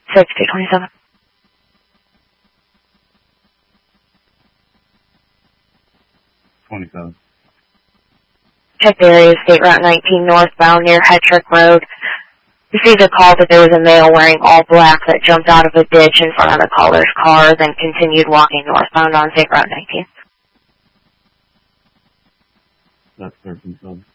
6227. Check the area, State Route 19 northbound near Hetrick Road. Received a call that there was a male wearing all black that jumped out of a ditch in front of the caller's car, then continued walking northbound on State Route 19. That's 13 subs.